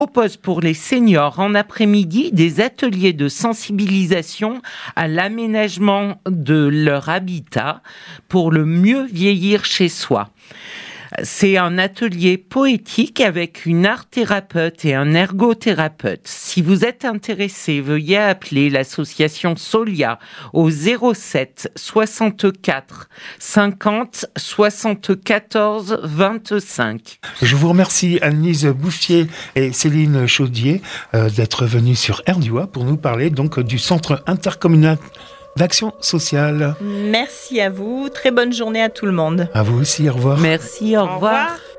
propose pour les seniors en après-midi des ateliers de sensibilisation à l'aménagement de leur habitat pour le mieux vieillir chez soi. C'est un atelier poétique avec une art-thérapeute et un ergothérapeute. Si vous êtes intéressé, veuillez appeler l'association Solia au 07 64 50 74 25. Je vous remercie Anne-Lise Bouffier et Céline Chaudier d'être venues sur RDUA pour nous parler donc du Centre intercommunal d'action sociale. Merci à vous. Très bonne journée à tout le monde. À vous aussi, au revoir. Merci, au revoir.